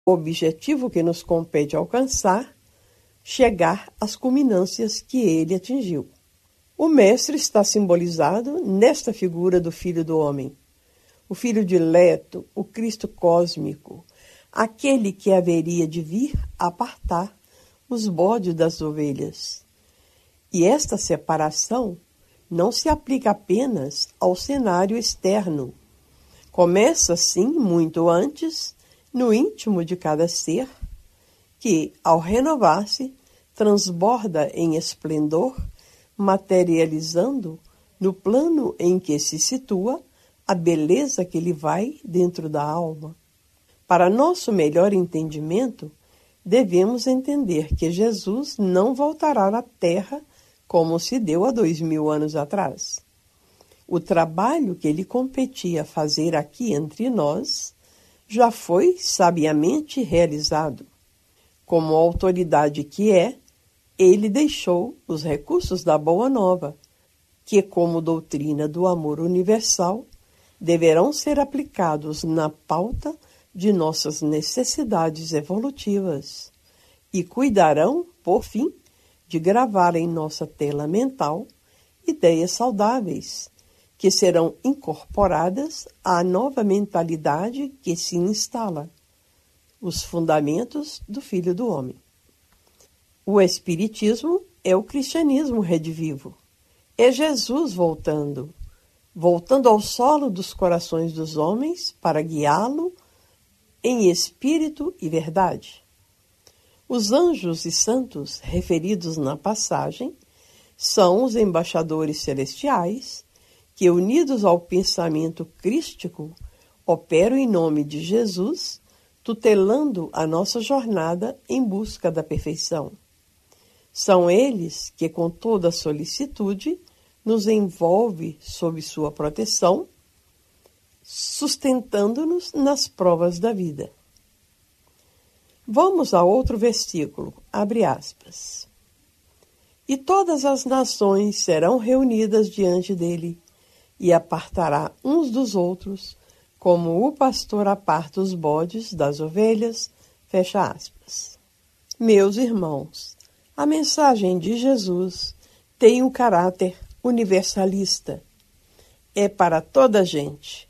O objetivo que nos compete alcançar, chegar às culminâncias que ele atingiu. O Mestre está simbolizado nesta figura do Filho do Homem, o Filho dileto, o Cristo cósmico, aquele que haveria de vir apartar os bodes das ovelhas. E esta separação não se aplica apenas ao cenário externo. Começa, sim, muito antes, no íntimo de cada ser, que, ao renovar-se, transborda em esplendor, materializando, no plano em que se situa, a beleza que lhe vai dentro da alma. Para nosso melhor entendimento, devemos entender que Jesus não voltará à Terra como se deu há 2000 anos atrás. O trabalho que lhe competia fazer aqui entre nós já foi sabiamente realizado. Como autoridade que é, ele deixou os recursos da Boa Nova, que, como doutrina do amor universal, deverão ser aplicados na pauta de nossas necessidades evolutivas e cuidarão, por fim, de gravar em nossa tela mental ideias saudáveis, que serão incorporadas à nova mentalidade que se instala, os fundamentos do Filho do Homem. O Espiritismo é o cristianismo redivivo. É Jesus voltando ao solo dos corações dos homens para guiá-lo em espírito e verdade. Os anjos e santos referidos na passagem são os embaixadores celestiais que, unidos ao pensamento crístico, operam em nome de Jesus, tutelando a nossa jornada em busca da perfeição. São eles que, com toda solicitude, nos envolve sob sua proteção, sustentando-nos nas provas da vida. Vamos a outro versículo, abre aspas. E todas as nações serão reunidas diante dele, e apartará uns dos outros, como o pastor aparta os bodes das ovelhas, fecha aspas. Meus irmãos, a mensagem de Jesus tem um caráter universalista. É para toda a gente.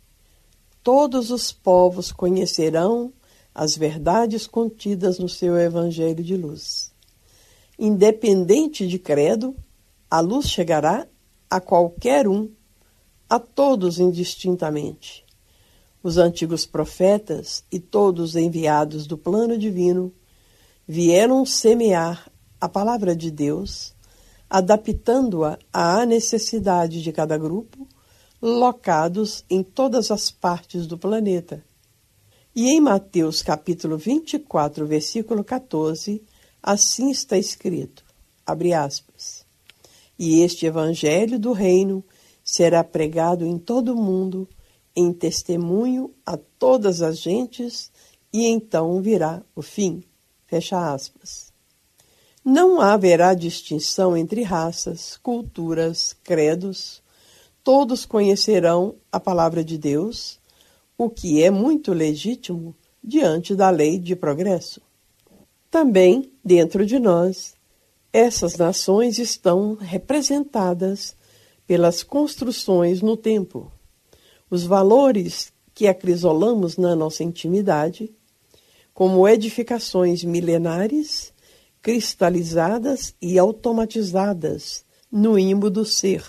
Todos os povos conhecerão as verdades contidas no seu Evangelho de luz. Independente de credo, a luz chegará a qualquer um, a todos indistintamente. Os antigos profetas e todos enviados do plano divino vieram semear a palavra de Deus, adaptando-a à necessidade de cada grupo, locados em todas as partes do planeta. E em Mateus capítulo 24, versículo 14, assim está escrito, abre aspas, e este evangelho do reino será pregado em todo o mundo, em testemunho a todas as gentes, e então virá o fim, fecha aspas. Não haverá distinção entre raças, culturas, credos. Todos conhecerão a palavra de Deus, o que é muito legítimo diante da lei de progresso. Também, dentro de nós, essas nações estão representadas pelas construções no tempo. Os valores que acrisolamos na nossa intimidade, como edificações milenares, cristalizadas e automatizadas no ímbo do ser.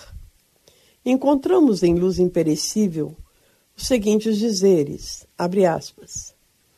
Encontramos em Luz Imperecível os seguintes dizeres, abre aspas,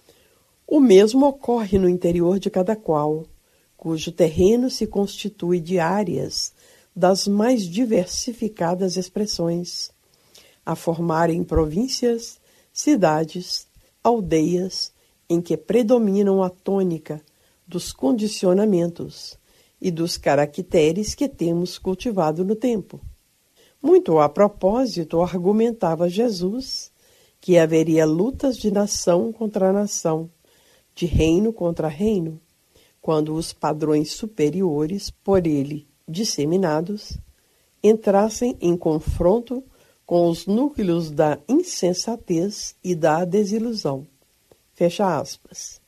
o mesmo ocorre no interior de cada qual, cujo terreno se constitui de áreas das mais diversificadas expressões, a formarem províncias, cidades, aldeias, em que predominam a tônica dos condicionamentos e dos caracteres que temos cultivado no tempo. Muito a propósito, argumentava Jesus que haveria lutas de nação contra nação, de reino contra reino, quando os padrões superiores, por ele disseminados, entrassem em confronto com os núcleos da insensatez e da desilusão. Fecha aspas.